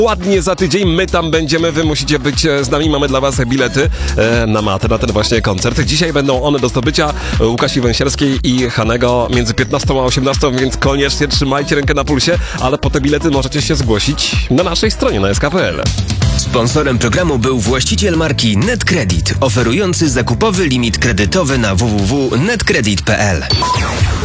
Ładnie za tydzień my tam będziemy, wy musicie być z nami, mamy dla was bilety na matę, na ten właśnie koncert. Dzisiaj będą one do zdobycia u Kasi Węsierskiej i Hanego między 15 a 18, więc koniecznie trzymajcie rękę na pulsie, ale po te bilety możecie się zgłosić na naszej stronie na sk.pl. Sponsorem programu był właściciel marki NetCredit, oferujący zakupowy limit kredytowy na www.netcredit.pl.